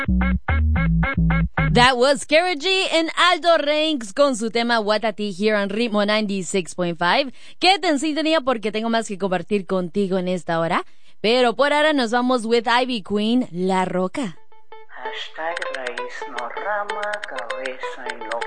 That was Kara G and Aldo Ranks con su tema Watati here on Ritmo 96.5. Quédate en sintonía porque tengo más que compartir contigo en esta hora. Pero por ahora nos vamos with Ivy Queen, La Roca. Hashtag raíz, no rama, cabeza y no